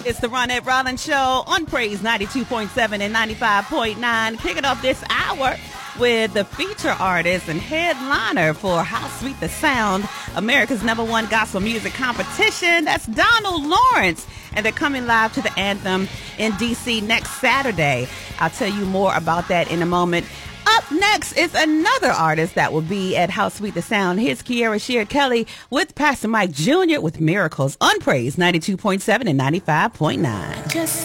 It's the Ronette Rollins Show on Praise 92.7 and 95.9. Kicking off this hour with the feature artist and headliner for How Sweet the Sound, America's #1 gospel music competition. That's Donald Lawrence. And they're coming live to the Anthem in D.C. next Saturday. I'll tell you more about that in a moment. Up next is another artist that will be at How Sweet the Sound. Here's Kiera Shear Kelly with Pastor Mike Jr. with Miracles on Praise 92.7 and 95.9.